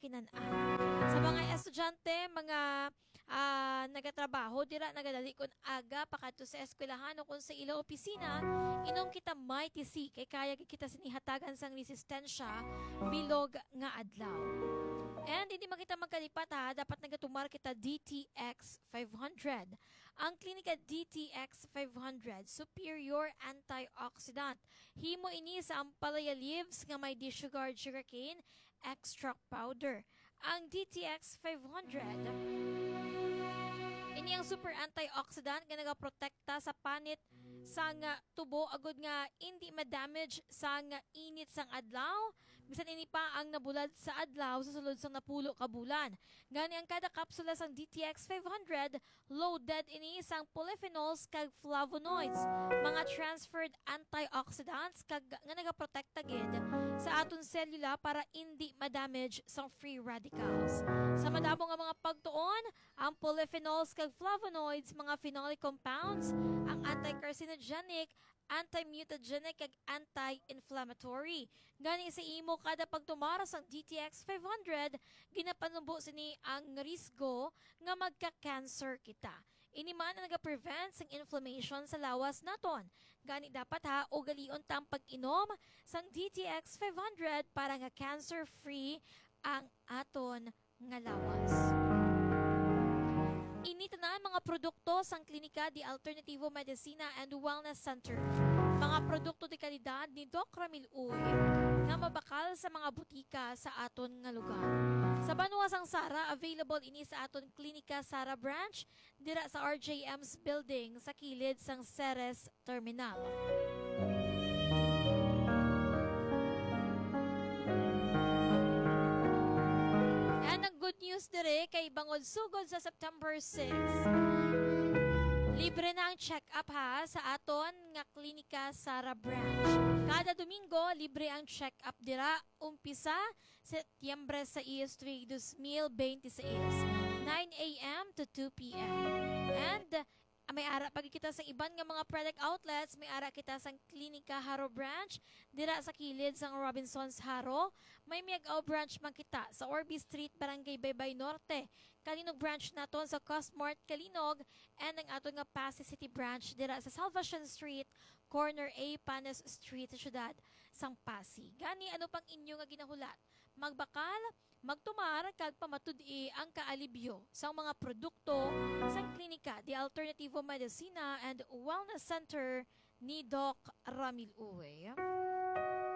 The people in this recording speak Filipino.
makinan-an. Sa mga estudyante, mga nagatrabaho, dira nagadali kun aga pakadto sa eskwelahan o kung sa ila opisina, inom kita may tisi kay kaya kita sinihatagan sang resistensya bilog nga adlaw. And hindi makita magkalipat ha, dapat nagatumar kita DTX 500. Ang klinika DTX 500, superior antioxidant. Himo ini sa ampalaya leaves nga may disregard sugarcane extract powder. Ang DTX 500, ini ang super antioxidant nga nagaprotekta sa panit sang tubo agud nga hindi ma-damage sang init sang adlaw. Bisan ini pa ang nabulad sa adlaw sa sulod sang napulo ka bulan. Gani ang kada kapsula sang DTX 500 loaded ini sang polyphenols kag flavonoids, mga transferred antioxidants kag nga nagaprotekta gid sa aton selula para hindi ma-damage sang free radicals. Sa madamo nga mga pagtuon, ang polyphenols kag flavonoids, mga phenolic compounds, ang anti-carcinogenic, anti-mutagenic kag anti-inflammatory. Gani sa imo kada pagtumaras ang DTX 500, ginapanumbo sini ang risgo nga magka-cancer kita. Ini man ang nagaprevent sang inflammation sa lawas naton. Gani dapat ha ugalion tang pag-inom sang DTX 500 para nga cancer-free ang aton nga lawas. Initanan mga produkto sang klinika di Alternativo Medicina and Wellness Center. Mga produkto di kalidad ni Doc Ramil Uy nga mabakal sa mga butika sa aton nga lugar. Sa Banwa sang Sara, available ini sa aton klinika Sara Branch dira sa RJM's building sa kilid sang Ceres Terminal. Good news dire kay bangod sugod sa September 6. Libre na ang check-up ha sa aton nga klinika Sara Branch. Kada Domingo, libre ang check-up dira umpisa Setyembre 6 tuig 2026, 9 a.m. to 2 p.m. And may ara pag kita sa iban nga mga product outlets, may ara kita sa Klinika Haro Branch dira sa kilid sang Robinsons Haro. May Miagao Branch man kita sa Orby Street, Barangay Baybay Norte. Kalinog Branch naton sa Cosmart Kalinog, and ang aton nga Pasig City Branch dira sa Salvation Street, Corner A, Panes Street sa syudad sang Pasig. Gani ano pang inyo nga ginahulat? Magbakal, magtumar kag pamatud-i ang kaalibyo sa mga produkto sa klinika di Alternativo Medicina and Wellness Center ni Doc Ramil Uwe.